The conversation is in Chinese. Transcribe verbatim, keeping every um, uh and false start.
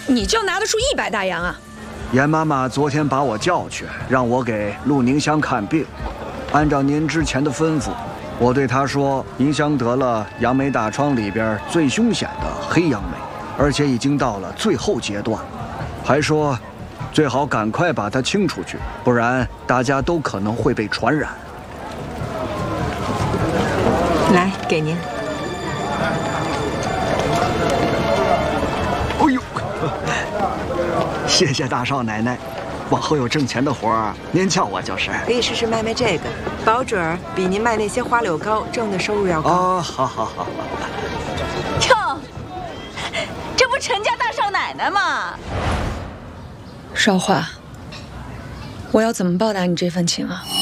你就拿得出一百大洋啊？ 严妈妈昨天把我叫去，让我给陆宁香看病。按照您之前的吩咐，我对她说，宁香得了杨梅大疮里边最凶险的黑杨梅，而且已经到了最后阶段，还说最好赶快把它清出去，不然大家都可能会被传染。 来，给您。 哎呦，谢谢大少奶奶。往后有挣钱的活儿，您叫我就是。 可以试试卖卖这个，保准儿比您卖那些花柳膏挣的收入要高。 哦，好好好。 哟，这不陈家大少奶奶吗？ 少华，我要怎么报答你这份情啊？